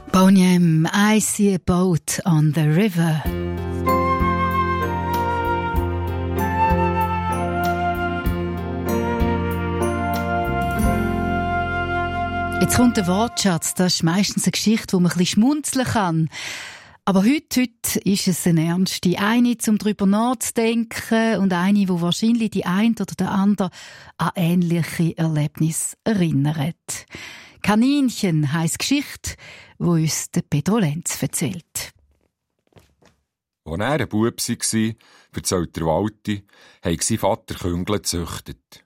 Boniem, I see a boat on the river. Jetzt kommt der Wortschatz. Das ist meistens eine Geschichte, wo man ein bisschen schmunzeln kann. Aber heute ist es eine ernste. Eine, um darüber nachzudenken und eine, wo wahrscheinlich die eine oder der andere an ähnliche Erlebnisse erinnert. Kaninchen heisst Geschichte, die uns der Pedro Lenz erzählt. Als er ein Bub war, erzählt der Walti, hat sein Vater Küngel gezüchtet.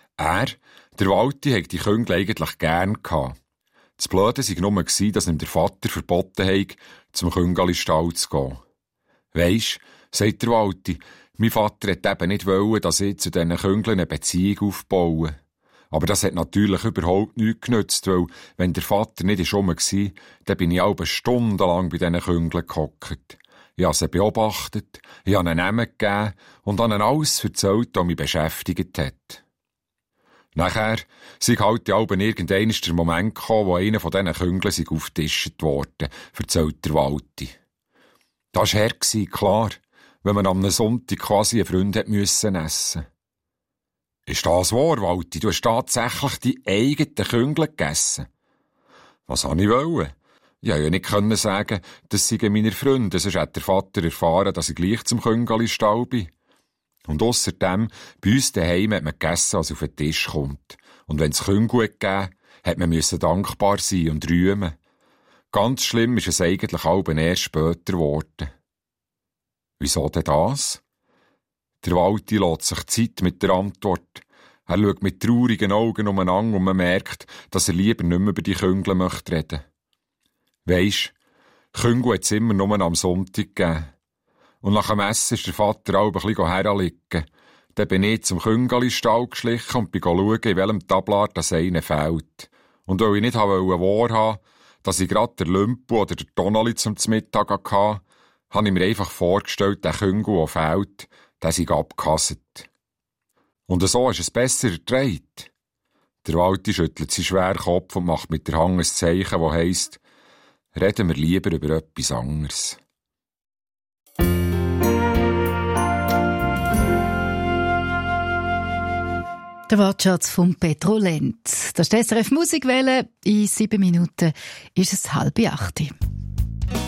Der Walti, hatte die Küngel eigentlich gern gehabt. Das Blöde war nur, dass ihm der Vater verboten hat, zum Küngelstall zu gehen. Weisst, sagt der Walti, mein Vater hat eben nicht wollen, dass ich zu diesen Küngeln eine Beziehung aufbaue. Aber das hat natürlich überhaupt nichts genützt, weil, wenn der Vater nicht rum war, dann bin ich halbe stundenlang bei diesen Küngeln gehockt. Ich habe sie beobachtet, ich habe ihnen Namen gegeben und habe ihnen alles erzählt, was mich beschäftigt hat. Nachher sei halt irgendwann der Moment gekommen, wo einer von diesen Küngeln aufgetischt worden, erzählt der Walti. Das war her, klar, wenn man am Sonntag quasi einen Freund essen musste. Ist das wahr, Walti? Du hast tatsächlich die eigenen Küngle gegessen? Was wollte ich? Ich konnte ja nicht sagen, das seien meine Freunde, sonst hat der Vater erfahren, dass ich gleich zum Küngelstall bin. Und ausserdem, bei uns daheim hat man gegessen, was auf den Tisch kommt. Und wenn es Küngel gegeben hat man dankbar sein und rühmen. Ganz schlimm ist es eigentlich erst später geworden. Wieso denn das? Der Walti lässt sich Zeit mit der Antwort. Er schaut mit traurigen Augen umeinander und man merkt, dass er lieber nicht mehr über die Küngel möchte reden. Weisst, Küngel hat es immer nur am Sonntag gegeben. Und nach dem Essen ist der Vater auch ein bisschen herliegen. Dann bin ich zum Küngelstall geschlichen und bin schauen, in welchem Tablar das eine fehlt. Und weil ich nicht wahrhaben, dass ich gerade der Lümpu oder der Tonali zum Mittag hatte, habe ich mir einfach vorgestellt, der Küngel, der fehlt, der sei abgehasset. Und so ist es besser erträgt. Der Walti schüttelt seinen schweren Kopf und macht mit der Hand ein Zeichen, das heisst, reden wir lieber über etwas anderes. Der Wortschatz von Pedro Lenz. Das ist die SRF Musikwelle. In 7 Minuten ist es 7:30.